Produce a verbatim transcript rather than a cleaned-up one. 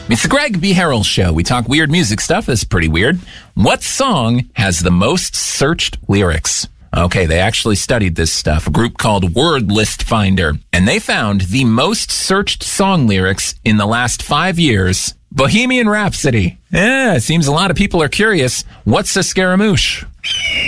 It's the Greg B. Harrell Show. We talk weird music stuff. That's pretty weird. What song has the most searched lyrics? Okay, they actually studied this stuff. A group called Word List Finder. And they found the most searched song lyrics in the last five years. Bohemian Rhapsody. Yeah, it seems a lot of people are curious. What's a Scaramouche?